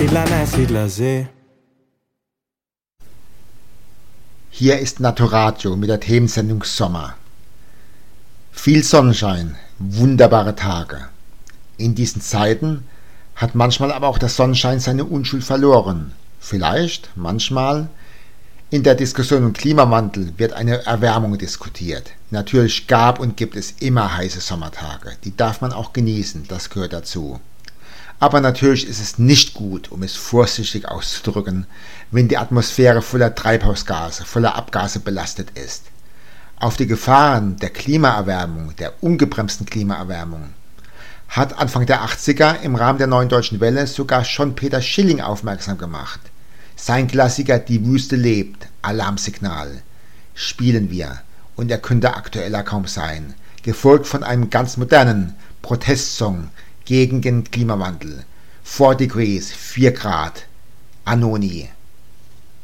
See. Hier ist Naturadio mit der Themensendung Sommer. Viel Sonnenschein, wunderbare Tage. In diesen Zeiten hat manchmal aber auch der Sonnenschein seine Unschuld verloren. Vielleicht, manchmal. In der Diskussion um Klimawandel wird eine Erwärmung diskutiert. Natürlich gab und gibt es immer heiße Sommertage. Die darf man auch genießen, das gehört dazu. Aber natürlich ist es nicht gut, um es vorsichtig auszudrücken, wenn die Atmosphäre voller Treibhausgase, voller Abgase belastet ist. Auf die Gefahren der Klimaerwärmung, der ungebremsten Klimaerwärmung, hat Anfang der 80er im Rahmen der Neuen Deutschen Welle sogar schon Peter Schilling aufmerksam gemacht. Sein Klassiker Die Wüste lebt, Alarmsignal, spielen wir, und er könnte aktueller kaum sein, gefolgt von einem ganz modernen Protestsong gegen den Klimawandel. 4 Degrees, 4 Grad, Anoni.